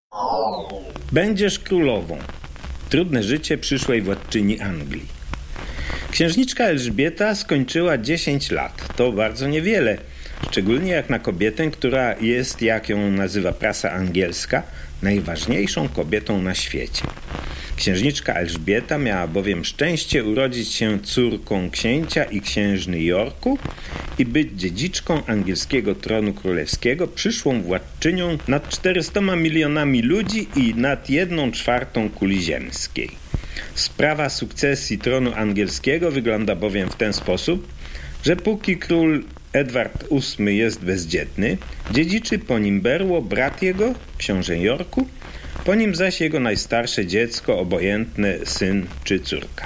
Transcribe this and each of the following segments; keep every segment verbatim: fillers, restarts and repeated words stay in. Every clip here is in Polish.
Będziesz królową. Trudne życie przyszłej władczyni Anglii. Księżniczka Elżbieta skończyła dziesięć lat. To bardzo niewiele, szczególnie jak na kobietę, która jest, jak ją nazywa prasa angielska, najważniejszą kobietą na świecie. Księżniczka Elżbieta miała bowiem szczęście urodzić się córką księcia i księżny Yorku i być dziedziczką angielskiego tronu królewskiego, przyszłą władczynią nad czterystoma milionami ludzi i nad jedną czwartą kuli ziemskiej. Sprawa sukcesji tronu angielskiego wygląda bowiem w ten sposób, że póki król Edward ósmy jest bezdzietny, dziedziczy po nim berło brat jego, książę Yorku, po nim zaś jego najstarsze dziecko, obojętne syn czy córka.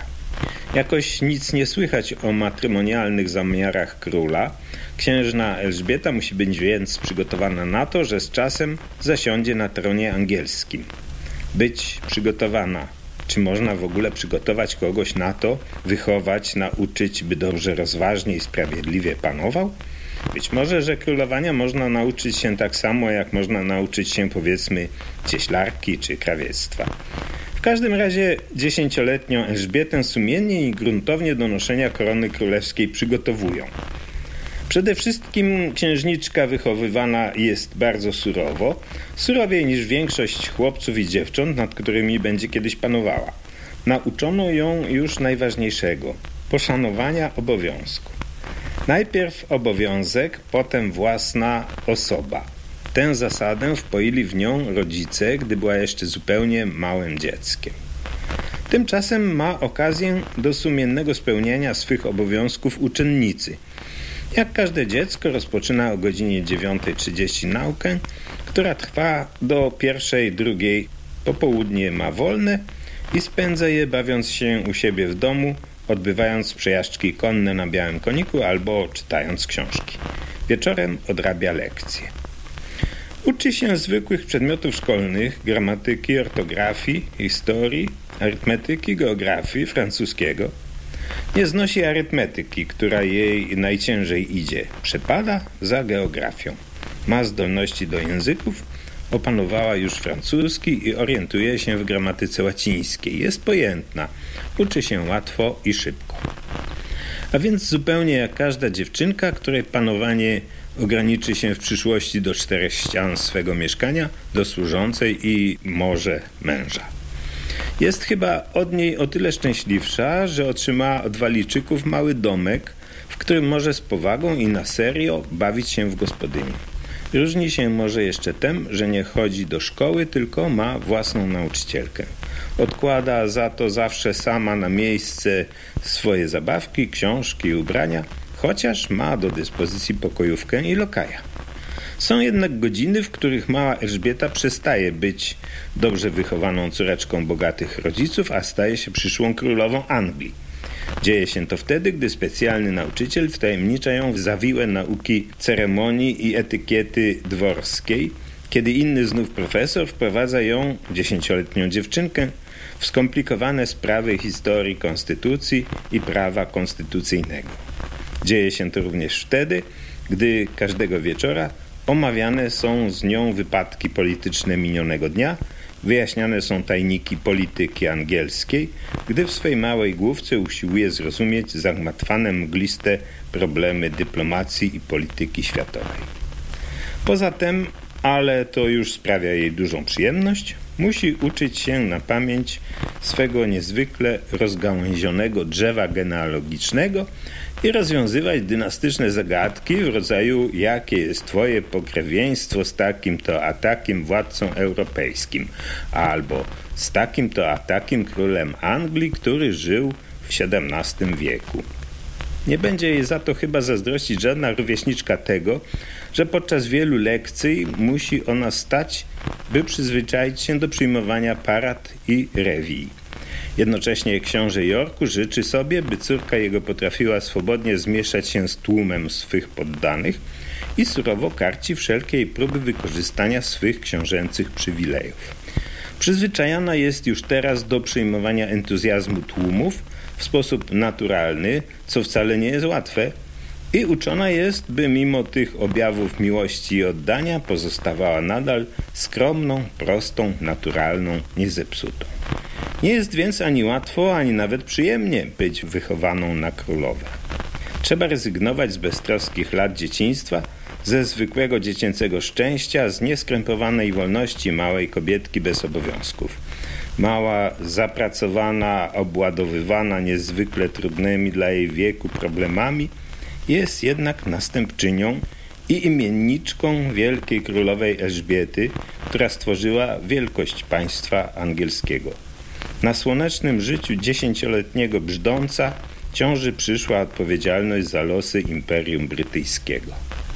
Jakoś nic nie słychać o matrymonialnych zamiarach króla. Księżna Elżbieta musi być więc przygotowana na to, że z czasem zasiądzie na tronie angielskim. Być przygotowana. Czy można w ogóle przygotować kogoś na to, wychować, nauczyć, by dobrze, rozważnie i sprawiedliwie panował? Być może, że królowania można nauczyć się tak samo, jak można nauczyć się, powiedzmy, cieślarki czy krawiectwa. W każdym razie dziesięcioletnią Elżbietę sumiennie i gruntownie do noszenia korony królewskiej przygotowują. Przede wszystkim księżniczka wychowywana jest bardzo surowo, surowiej niż większość chłopców i dziewcząt, nad którymi będzie kiedyś panowała. Nauczono ją już najważniejszego – poszanowania obowiązku. Najpierw obowiązek, potem własna osoba. Tę zasadę wpoili w nią rodzice, gdy była jeszcze zupełnie małym dzieckiem. Tymczasem ma okazję do sumiennego spełniania swych obowiązków uczennicy. Jak każde dziecko rozpoczyna o godzinie dziewiątej trzydzieści naukę, która trwa do pierwszej, drugiej. Popołudnie ma wolne i spędza je bawiąc się u siebie w domu, odbywając przejażdżki konne na białym koniku albo czytając książki. Wieczorem odrabia lekcje. Uczy się zwykłych przedmiotów szkolnych, gramatyki, ortografii, historii, arytmetyki, geografii, francuskiego. Nie znosi arytmetyki, która jej najciężej idzie. Przepada za geografią. Ma zdolności do języków, opanowała już francuski i orientuje się w gramatyce łacińskiej. Jest pojętna, uczy się łatwo i szybko. A więc zupełnie jak każda dziewczynka, której panowanie ograniczy się w przyszłości do czterech ścian swego mieszkania, do służącej i może męża. Jest chyba od niej o tyle szczęśliwsza, że otrzymała od Walijczyków mały domek, w którym może z powagą i na serio bawić się w gospodyni. Różni się może jeszcze tym, że nie chodzi do szkoły, tylko ma własną nauczycielkę. Odkłada za to zawsze sama na miejsce swoje zabawki, książki i ubrania, chociaż ma do dyspozycji pokojówkę i lokaja. Są jednak godziny, w których mała Elżbieta przestaje być dobrze wychowaną córeczką bogatych rodziców, a staje się przyszłą królową Anglii. Dzieje się to wtedy, gdy specjalny nauczyciel wtajemnicza ją w zawiłe nauki ceremonii i etykiety dworskiej, kiedy inny znów profesor wprowadza ją, dziesięcioletnią dziewczynkę, w skomplikowane sprawy historii konstytucji i prawa konstytucyjnego. Dzieje się to również wtedy, gdy każdego wieczora omawiane są z nią wypadki polityczne minionego dnia, wyjaśniane są tajniki polityki angielskiej, gdy w swej małej główce usiłuje zrozumieć zagmatwane mgliste problemy dyplomacji i polityki światowej. Poza tym, ale to już sprawia jej dużą przyjemność, musi uczyć się na pamięć swego niezwykle rozgałęzionego drzewa genealogicznego i rozwiązywać dynastyczne zagadki w rodzaju jakie jest twoje pokrewieństwo z takim to a takim władcą europejskim albo z takim to a takim królem Anglii, który żył w siedemnastym wieku. Nie będzie jej za to chyba zazdrościć żadna rówieśniczka tego, że podczas wielu lekcji musi ona stać, by przyzwyczaić się do przyjmowania parad i rewii. Jednocześnie książę Yorku życzy sobie, by córka jego potrafiła swobodnie zmieszać się z tłumem swych poddanych i surowo karci wszelkiej próby wykorzystania swych książęcych przywilejów. Przyzwyczajona jest już teraz do przyjmowania entuzjazmu tłumów w sposób naturalny, co wcale nie jest łatwe, I uczona jest, by mimo tych objawów miłości i oddania pozostawała nadal skromną, prostą, naturalną, niezepsutą. Nie jest więc ani łatwo, ani nawet przyjemnie być wychowaną na królowę. Trzeba rezygnować z beztroskich lat dzieciństwa, ze zwykłego dziecięcego szczęścia, z nieskrępowanej wolności małej kobietki bez obowiązków. Mała, zapracowana, obładowywana niezwykle trudnymi dla jej wieku problemami, jest jednak następczynią i imienniczką wielkiej królowej Elżbiety, która stworzyła wielkość państwa angielskiego. Na słonecznym życiu dziesięcioletniego brzdąca ciąży przyszła odpowiedzialność za losy Imperium Brytyjskiego.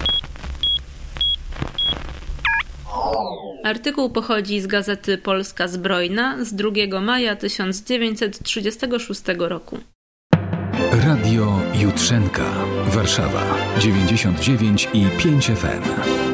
Artykuł pochodzi z gazety Polska Zbrojna z drugiego maja tysiąc dziewięćset trzydziestego szóstego roku. Radio Jutrzenka, Warszawa, dziewięćdziesiąt dziewięć i pięć F M.